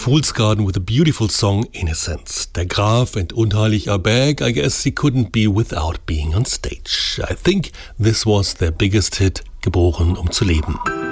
Fool's Garden with a beautiful song, Innocence. Der Graf and Unheilig are back. I guess he couldn't be without being on stage. I think this was their biggest hit, geboren um zu leben.